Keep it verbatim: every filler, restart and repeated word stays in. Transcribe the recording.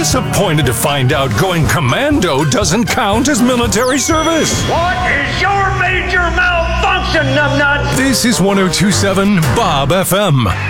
disappointed to find out going commando doesn't count as military service. What is your major malfunction, numbnuts? This is one oh two point seven Bob F M.